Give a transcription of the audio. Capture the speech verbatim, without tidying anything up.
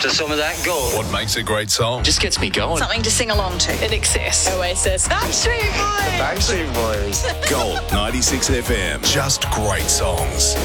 to some of that gold. What makes a great song? Just gets me going. Something to sing along to. In Excess. Oasis. Backstreet Boys. Backstreet Boys. Gold ninety-six F M. Just great songs.